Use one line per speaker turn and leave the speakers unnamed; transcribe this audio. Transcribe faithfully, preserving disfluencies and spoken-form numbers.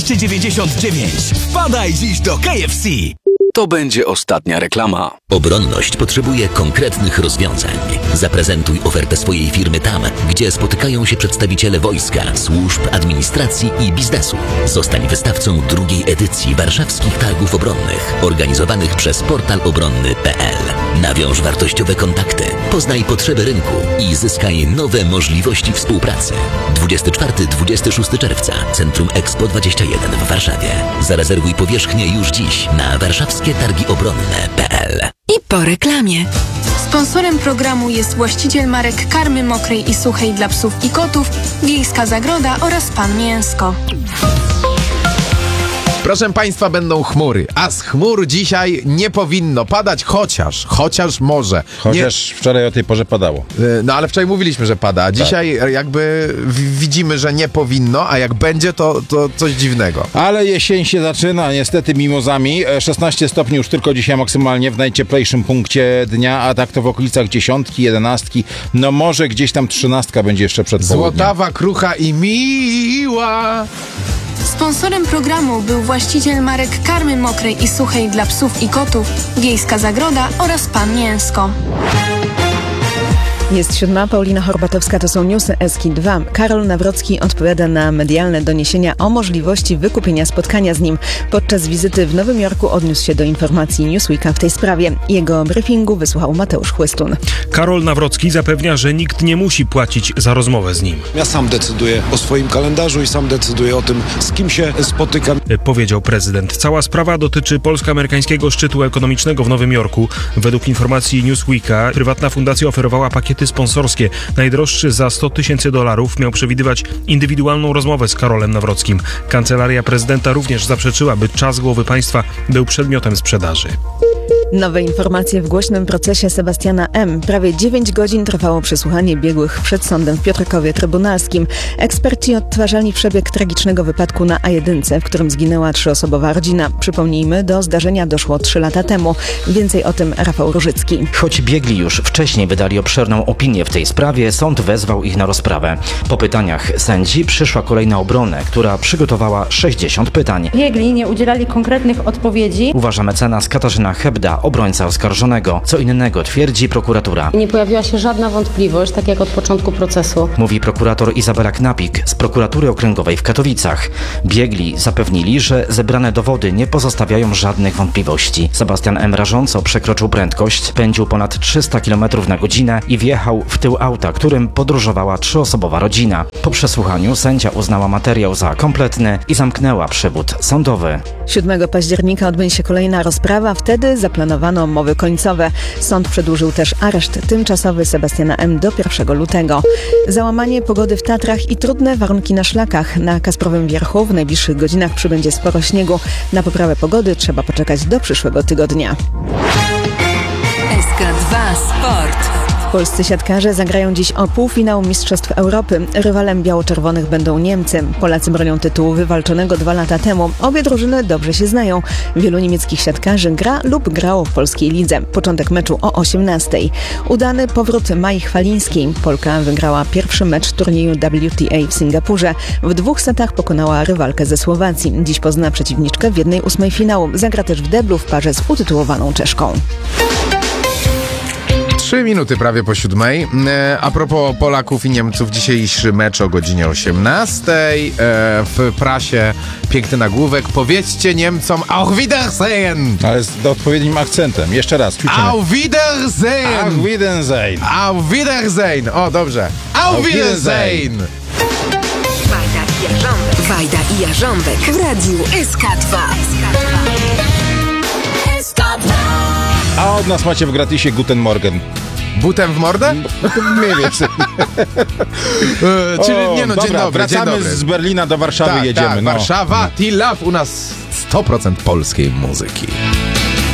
szesnaście dziewięćdziesiąt dziewięć. Wpadaj dziś do K F C.
To będzie ostatnia reklama.
Obronność potrzebuje konkretnych rozwiązań. Zaprezentuj ofertę swojej firmy tam, gdzie spotykają się przedstawiciele wojska, służb, administracji i biznesu. Zostań wystawcą drugiej edycji warszawskich targów obronnych, organizowanych przez portal obronny kropka p l. Nawiąż wartościowe kontakty, poznaj potrzeby rynku i zyskaj nowe możliwości współpracy. dwudziestego czwartego do dwudziestego szóstego czerwca, Centrum Expo dwadzieścia jeden w Warszawie. Zarezerwuj powierzchnię już dziś na warszawskie targi obronne kropka p l.
I po reklamie. Sponsorem programu jest właściciel marek karmy mokrej i suchej dla psów i kotów, Wiejska Zagroda oraz Pan Mięsko.
Proszę Państwa, będą chmury, a z chmur dzisiaj nie powinno padać, chociaż, chociaż może.
Chociaż nie, wczoraj o tej porze padało.
No ale wczoraj mówiliśmy, że pada, a dzisiaj tak. jakby w, widzimy, że nie powinno, a jak będzie, to, to coś dziwnego.
Ale jesień się zaczyna, niestety mimozami. szesnaście stopni już tylko dzisiaj maksymalnie w najcieplejszym punkcie dnia, a tak to w okolicach dziesiątki, jedenastki, no może gdzieś tam trzynastka będzie jeszcze przed południem.
Złotawa, krucha i miła.
Sponsorem programu był właściciel marek karmy mokrej i suchej dla psów i kotów, Wiejska Zagroda oraz Pan Mięsko.
Jest siódma, Paulina Horbatowska, to są newsy S K I dwa. Karol Nawrocki odpowiada na medialne doniesienia o możliwości wykupienia spotkania z nim. Podczas wizyty w Nowym Jorku odniósł się do informacji Newsweeka w tej sprawie. Jego briefingu wysłuchał Mateusz Chłystun.
Karol Nawrocki zapewnia, że nikt nie musi płacić za rozmowę z nim.
Ja sam decyduję o swoim kalendarzu i sam decyduję o tym, z kim się spotykam.
Powiedział prezydent. Cała sprawa dotyczy polsko-amerykańskiego szczytu ekonomicznego w Nowym Jorku. Według informacji Newsweeka prywatna fundacja oferowała pakiety sponsorskie. Najdroższy za sto tysięcy dolarów miał przewidywać indywidualną rozmowę z Karolem Nawrockim. Kancelaria prezydenta również zaprzeczyła, by czas głowy państwa był przedmiotem sprzedaży.
Nowe informacje w głośnym procesie Sebastiana M. Prawie dziewięć godzin trwało przesłuchanie biegłych przed sądem w Piotrkowie Trybunalskim. Eksperci odtwarzali przebieg tragicznego wypadku na A jeden, w którym zginęła trzyosobowa rodzina. Przypomnijmy, do zdarzenia doszło trzy lata temu. Więcej o tym Rafał Różycki.
Choć biegli już wcześniej wydali obszerną opinię w tej sprawie, sąd wezwał ich na rozprawę. Po pytaniach sędzi przyszła kolej na obronę, która przygotowała sześćdziesiąt pytań.
Biegli nie udzielali konkretnych odpowiedzi.
Uważa mecenas Katarzyna Hebda, obrońca oskarżonego. Co innego twierdzi prokuratura.
Nie pojawiła się żadna wątpliwość, tak jak od początku procesu.
Mówi prokurator Izabela Knapik z prokuratury okręgowej w Katowicach. Biegli zapewnili, że zebrane dowody nie pozostawiają żadnych wątpliwości. Sebastian M. rażąco przekroczył prędkość, pędził ponad trzysta kilometrów na godzinę i wjechał w tył auta, którym podróżowała trzyosobowa rodzina. Po przesłuchaniu sędzia uznała materiał za kompletny i zamknęła przewód sądowy.
siódmego października odbędzie się kolejna rozprawa, wtedy zaplanowano mowy końcowe. Sąd przedłużył też areszt tymczasowy Sebastiana M. do pierwszego lutego. Załamanie pogody w Tatrach i trudne warunki na szlakach. Na Kasprowym Wierchu w najbliższych godzinach przybędzie sporo śniegu. Na poprawę pogody trzeba poczekać do przyszłego tygodnia.
S K dwa Sport.
Polscy siatkarze zagrają dziś o półfinał Mistrzostw Europy. Rywalem biało-czerwonych będą Niemcy. Polacy bronią tytułu wywalczonego dwa lata temu. Obie drużyny dobrze się znają. Wielu niemieckich siatkarzy gra lub grało w polskiej lidze. Początek meczu o osiemnastej. Udany powrót Mai Chwalińskiej. Polka wygrała pierwszy mecz turnieju W T A w Singapurze. W dwóch setach pokonała rywalkę ze Słowacji. Dziś pozna przeciwniczkę w jednej ósmej finału. Zagra też w deblu w parze z utytułowaną Czeszką.
Trzy minuty prawie po siódmej. E, a propos Polaków i Niemców, dzisiejszy mecz o godzinie osiemnastej. E, w prasie piękny nagłówek. Powiedzcie Niemcom Auf Wiedersehen!
Ale z odpowiednim akcentem. Jeszcze raz. Ćwiczymy.
Auf Wiedersehen!
Auf Wiedersehen!
Auf Wiedersehen! O, dobrze. Auf, Auf Wiedersehen!
Wajda i Jarząbek. Wajda i Jarząbek w radiu S K dwa. S K dwa.
A od nas macie w gratisie Guten Morgen.
Butem w mordę?
Mniej więcej.
e, czyli nie no,
dobra,
dzień dobry,
wracamy
dzień dobry.
z Berlina do Warszawy,
tak,
jedziemy.
Tak,
no.
Warszawa, Till Love, u nas sto procent polskiej muzyki.